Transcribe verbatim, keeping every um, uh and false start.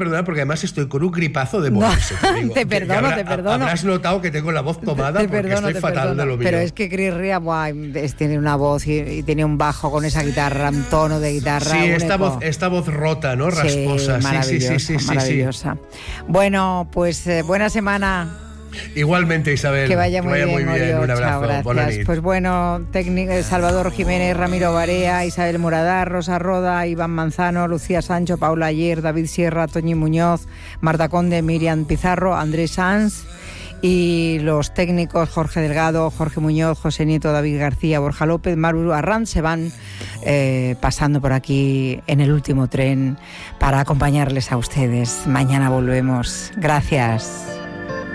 perdonar porque además estoy con un gripazo de morirse. No, te, digo. te perdono, habrá, te perdono. Habrás notado que tengo la voz tomada te, te porque perdono, estoy fatal perdono. de lo mío. Pero es que Chris Rea, buah, tiene una voz y, y tiene un bajo con esa guitarra, un tono de guitarra. Sí, esta voz, esta voz rota, ¿no? Rasposa. Sí, maravillosa, sí, sí, sí, maravillosa. Sí, sí. Bueno, pues eh, buena semana. Igualmente, Isabel. Que vaya muy que vaya bien, muy bien. Oriol. Un abrazo. Chao, gracias. Pues bueno, técnico, Salvador Jiménez, Ramiro Barea, Isabel Muradar, Rosa Roda, Iván Manzano, Lucía Sancho, Paula Ayer, David Sierra, Toñi Muñoz, Marta Conde, Miriam Pizarro, Andrés Sanz y los técnicos Jorge Delgado, Jorge Muñoz, José Nieto, David García, Borja López, Maru Arranz se van eh, pasando por aquí en el último tren para acompañarles a ustedes. Mañana volvemos. Gracias.